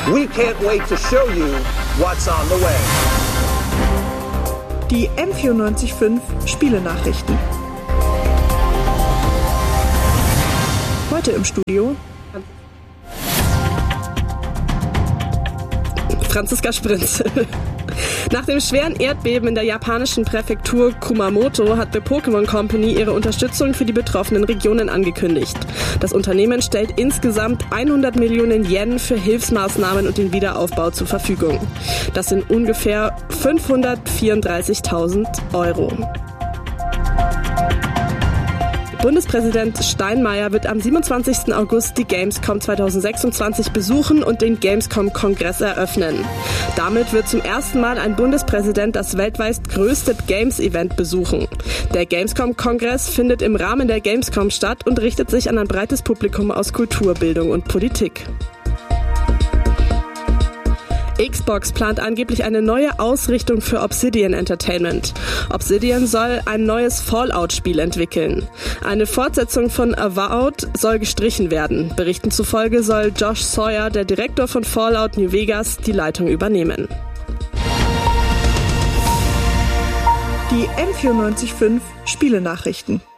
We can't wait to show you what's on the way. Die M94.5 Spielenachrichten. Heute im Studio Franziska Sprinz. Nach dem schweren Erdbeben in der japanischen Präfektur Kumamoto hat The Pokémon Company ihre Unterstützung für die betroffenen Regionen angekündigt. Das Unternehmen stellt insgesamt 100 Millionen Yen für Hilfsmaßnahmen und den Wiederaufbau zur Verfügung. Das sind ungefähr 534.000 Euro. Bundespräsident Steinmeier wird am 27. August die Gamescom 2026 besuchen und den Gamescom-Kongress eröffnen. Damit wird zum ersten Mal ein Bundespräsident das weltweit größte Games-Event besuchen. Der Gamescom-Kongress findet im Rahmen der Gamescom statt und richtet sich an ein breites Publikum aus Kultur, Bildung und Politik. Xbox plant angeblich eine neue Ausrichtung für Obsidian Entertainment. Obsidian soll ein neues Fallout-Spiel entwickeln. Eine Fortsetzung von Avowed soll gestrichen werden. Berichten zufolge soll Josh Sawyer, der Direktor von Fallout New Vegas, die Leitung übernehmen. Die M94.5 Spielenachrichten.